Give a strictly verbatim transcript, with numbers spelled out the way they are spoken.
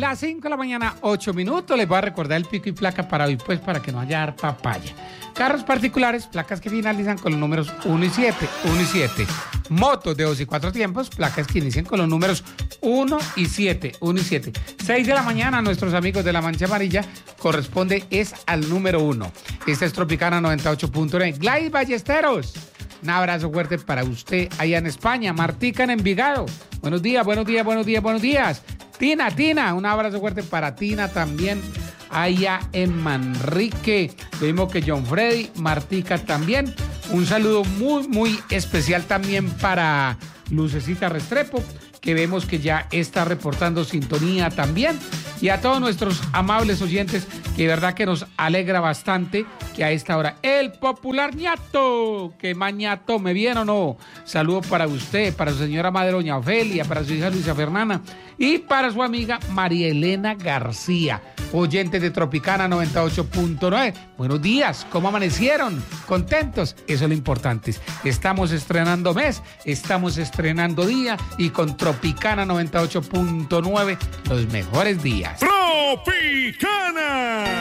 Las cinco de la mañana, ocho minutos. Les voy a recordar el pico y placa para hoy, pues, para que no haya papaya. Carros particulares, placas que finalizan con los números uno y siete, uno y siete. Motos de dos y cuatro tiempos, placas que inician con los números uno y siete, uno y siete. seis de la mañana, nuestros amigos de la Mancha Amarilla, corresponde es al número uno. Esta es Tropicana noventa y ocho punto nueve. Gladys Ballesteros, un abrazo fuerte para usted allá en España. Martica en Envigado, buenos días, buenos días, buenos días, buenos días. Tina, Tina, un abrazo fuerte para Tina también, allá en Manrique. Lo mismo que John Freddy, Martica también. Un saludo muy, muy especial también para Lucecita Restrepo, que vemos que ya está reportando sintonía también. Y a todos nuestros amables oyentes, que de verdad que nos alegra bastante que a esta hora, el popular ñato, que mañato, ¿me viene o no? Saludo para usted, para su señora madre doña Ofelia, para su hija Luisa Fernanda y para su amiga María Elena García, oyentes de Tropicana noventa y ocho punto nueve. Buenos días, ¿cómo amanecieron? ¿Contentos? Eso es lo importante. Estamos estrenando mes, estamos estrenando día y con Tropicana noventa y ocho punto nueve los mejores días. Tropicana.